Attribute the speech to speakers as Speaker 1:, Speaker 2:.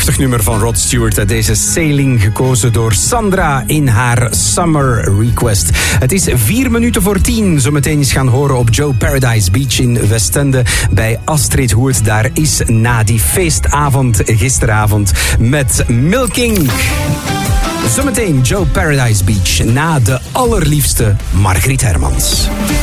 Speaker 1: Prachtig nummer van Rod Stewart. Deze Sailing, gekozen door Sandra in haar Summer Request. Het is 10:04. Zometeen eens gaan horen op Joe Paradise Beach in Westende bij Astrid Hoert. Daar is na die feestavond gisteravond met Milking. Zometeen Joe Paradise Beach na de allerliefste Margriet Hermans.